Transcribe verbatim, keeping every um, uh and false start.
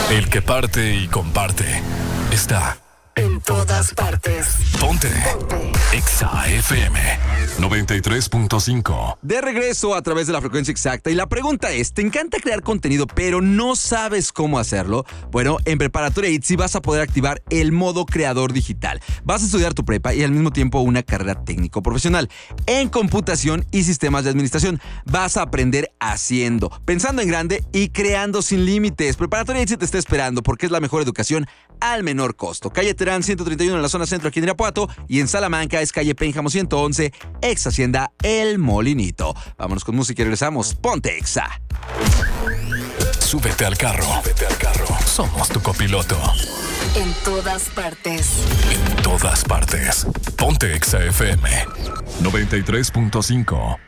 El que parte y comparte está en todas partes. Ponte, Ponte. Exa F M noventa y tres punto cinco. De regreso a través de la frecuencia exacta. Y la pregunta es, ¿te encanta crear contenido pero no sabes cómo hacerlo? Bueno, en Preparatoria I T S E vas a poder activar el modo creador digital. Vas a estudiar tu prepa y al mismo tiempo una carrera técnico profesional en computación y sistemas de administración. Vas a aprender haciendo, pensando en grande y creando sin límites. Preparatoria I T S E te está esperando porque es la mejor educación al menor costo. Calle Terán ciento treinta y uno en la zona centro aquí en Irapuato y en Salamanca es calle Pénjamo ciento once, ex Hacienda El Molinito. Vámonos con música y regresamos. Ponte Exa. Súbete al carro. Súbete al carro. Somos tu copiloto. En todas partes. En todas partes. Ponte Exa F M noventa y tres punto cinco.